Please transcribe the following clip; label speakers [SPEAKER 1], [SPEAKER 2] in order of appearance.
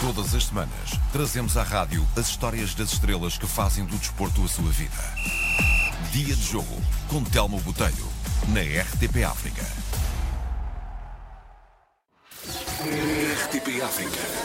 [SPEAKER 1] Todas as semanas, trazemos à rádio as histórias das estrelas que fazem do desporto a sua vida. Dia de Jogo, com Telmo Botelho, na RTP África. RTP África.